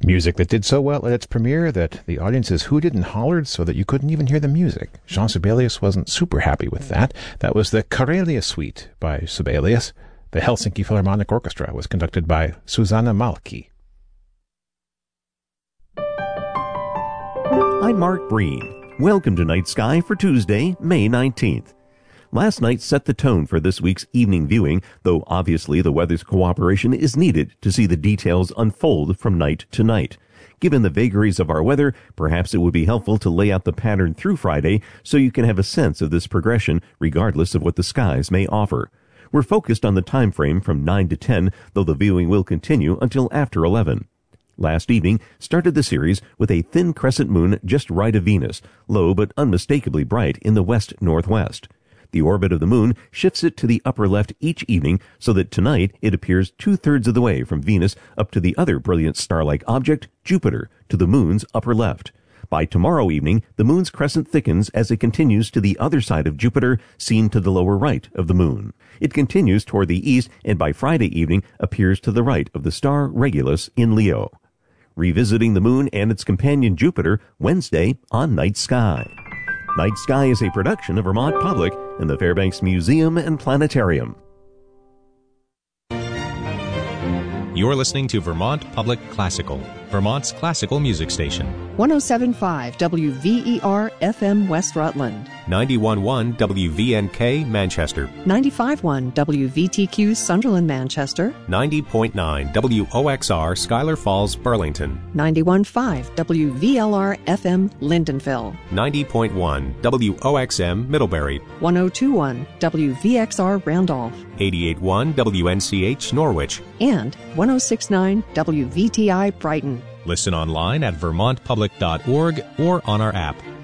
Music that did so well at its premiere that the audiences hooted and hollered so that you couldn't even hear the music. Jean Sibelius wasn't super happy with that. That was the Karelia Suite by Sibelius. The Helsinki Philharmonic Orchestra was conducted by Susanna Malki. I'm Mark Breen. Welcome to Night Sky for Tuesday, May 19th. Last night set the tone for this week's evening viewing, though obviously the weather's cooperation is needed to see the details unfold from night to night. Given the vagaries of our weather, perhaps it would be helpful to lay out the pattern through Friday so you can have a sense of this progression regardless of what the skies may offer. We're focused on the time frame from 9 to 10, though the viewing will continue until after 11. Last evening started the series with a thin crescent moon just right of Venus, low but unmistakably bright in the west-northwest. The orbit of the moon shifts it to the upper left each evening so that tonight it appears 2/3 of the way from Venus up to the other brilliant star-like object, Jupiter, to the moon's upper left. By tomorrow evening, the moon's crescent thickens as it continues to the other side of Jupiter, seen to the lower right of the moon. It continues toward the east and by Friday evening appears to the right of the star Regulus in Leo. Revisiting the moon and its companion Jupiter Wednesday on Night Sky. Night Sky is a production of Vermont Public and the Fairbanks Museum and Planetarium. You're listening to Vermont Public Classical, Vermont's classical music station. 107.5 WVER FM West Rutland. 91.1 WVNK Manchester. 95.1 WVTQ Sunderland Manchester. 90.9 WOXR Schuyler Falls Burlington. 91.5 WVLR FM Lindenville. 90.1 WOXM Middlebury. 102.1 WVXR Randolph. 88.1 WNCH Norwich. And 106.9 WVTI Brighton. Listen online at vermontpublic.org or on our app.